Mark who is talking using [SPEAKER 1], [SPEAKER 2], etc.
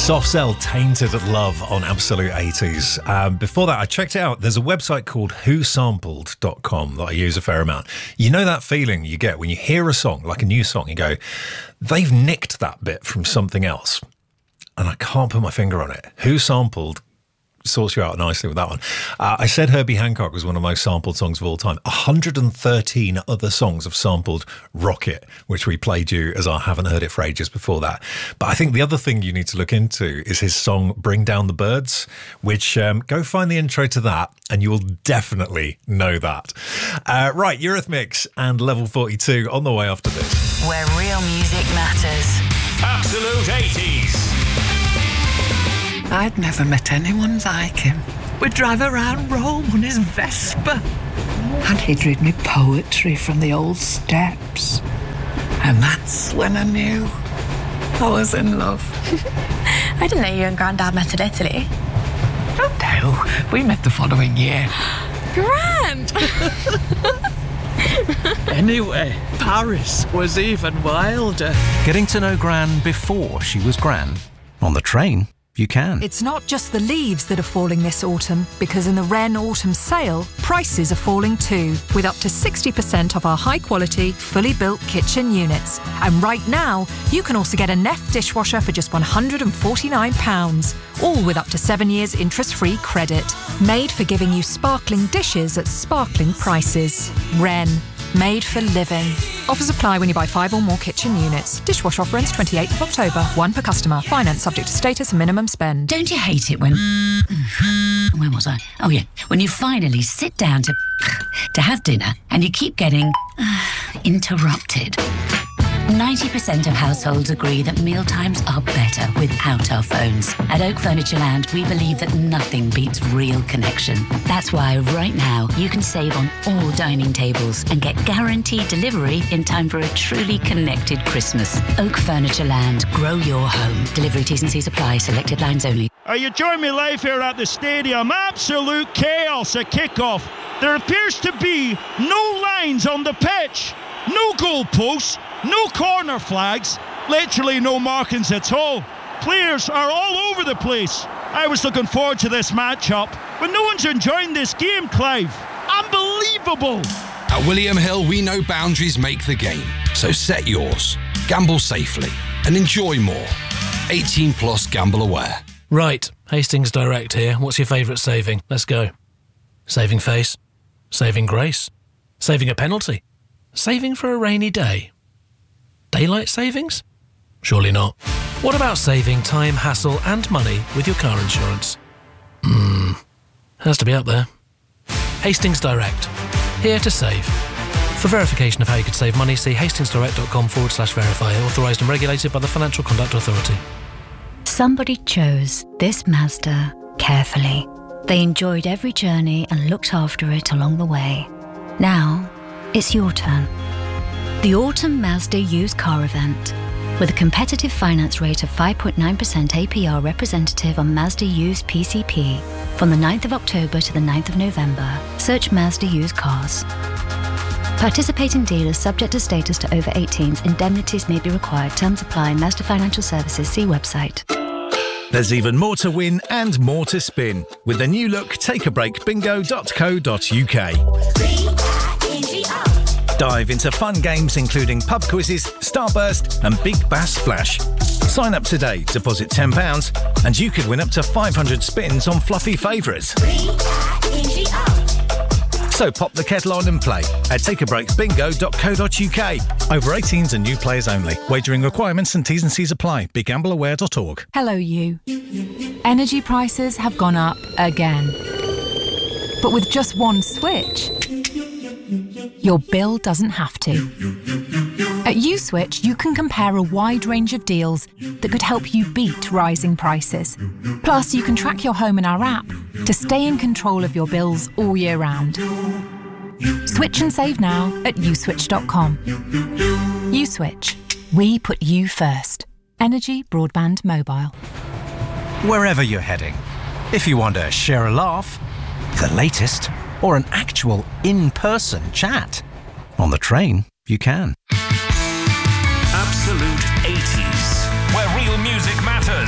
[SPEAKER 1] Soft Cell, Tainted Love on Absolute 80s. Before that, I checked it out. There's a website called whosampled.com that I use a fair amount. You know that feeling you get when you hear a song, like a new song, you go, they've nicked that bit from something else. And I can't put my finger on it. Who Sampled sorts you out nicely with that one. I said Herbie Hancock was one of the most sampled songs of all time. 113 other songs have sampled Rocket, which we played you as I haven't heard it for ages before that. But I think the other thing you need to look into is his song Bring Down the Birds, which go find the intro to that and you will definitely know that. Right, Eurythmics and Level 42 on the way after this.
[SPEAKER 2] Where real music matters.
[SPEAKER 3] Absolute 80s.
[SPEAKER 4] I'd never met anyone like him. We'd drive around Rome on his Vespa. And he'd read me poetry from the old steps. And that's when I knew I was in love.
[SPEAKER 5] I didn't know you and Grandad met in Italy.
[SPEAKER 4] Oh no, we met the following year.
[SPEAKER 5] Grand!
[SPEAKER 4] Anyway, Paris was even wilder.
[SPEAKER 6] Getting to know Gran before she was Gran. On the train, you can.
[SPEAKER 7] It's not just the leaves that are falling this autumn, because in the Wren Autumn Sale, prices are falling too, with up to 60% off our high-quality, fully built kitchen units. And right now, you can also get a Neff dishwasher for just £149, all with up to 7 years interest-free credit. Made for giving you sparkling dishes at sparkling prices. Wren. Made for living. Offers apply when you buy 5 or more kitchen units. Dishwasher offer ends 28th of October. 1 per customer. Finance subject to status and minimum spend.
[SPEAKER 8] Don't you hate it when... Where was I? Oh, yeah. When you finally sit down to have dinner and you keep getting interrupted. 90% of households agree that mealtimes are better without our phones. At Oak Furniture Land, we believe that nothing beats real connection. That's why right now you can save on all dining tables and get guaranteed delivery in time for a truly connected Christmas. Oak Furniture Land. Grow your home. Delivery T's and C's apply. Selected lines only.
[SPEAKER 9] Are you joining me live here at the stadium? Absolute chaos at kickoff. There appears to be no lines on the pitch. No goalposts. No corner flags, literally no markings at all. Players are all over the place. I was looking forward to this matchup, but no one's enjoying this game, Clive. Unbelievable.
[SPEAKER 10] At William Hill, we know boundaries make the game. So set yours, gamble safely, and enjoy more. 18 plus gamble aware.
[SPEAKER 11] Right, Hastings Direct here. What's your favourite saving? Let's go. Saving face. Saving grace. Saving a penalty. Saving for a rainy day. Daylight savings? Surely not. What about saving time, hassle and money with your car insurance? Has to be up there. Hastings Direct. Here to save. For verification of how you could save money, see hastingsdirect.com/verify. Authorised and regulated by the Financial Conduct Authority.
[SPEAKER 8] Somebody chose this Mazda carefully. They enjoyed every journey and looked after it along the way. Now, it's your turn. The Autumn Mazda Used Car Event. With a competitive finance rate of 5.9% APR representative on Mazda Used PCP from the 9th of October to the 9th of November. Search Mazda Used Cars. Participating dealers subject to status to over 18s. Indemnities may be required. Terms apply. Mazda Financial Services. See website.
[SPEAKER 12] There's even more to win and more to spin with the new look takeabreakbingo.co.uk. Dive into fun games including pub quizzes, Starburst and Big Bass Splash. Sign up today, deposit £10 and you could win up to 500 spins on fluffy favourites. So pop the kettle on and play at takeabreakbingo.co.uk. Over 18s and new players only. Wagering requirements and T's and C's apply. BeGambleAware.org.
[SPEAKER 7] Hello, you. Energy prices have gone up again. But with just one switch, your bill doesn't have to. At USwitch, you can compare a wide range of deals that could help you beat rising prices. Plus, you can track your home in our app to stay in control of your bills all year round. Switch and save now at uswitch.com. USwitch. We put you first. Energy Broadband Mobile.
[SPEAKER 6] Wherever you're heading, if you want to share a laugh, the latest, or an actual in-person chat, on the train, you can.
[SPEAKER 3] Absolute 80s, where real music matters.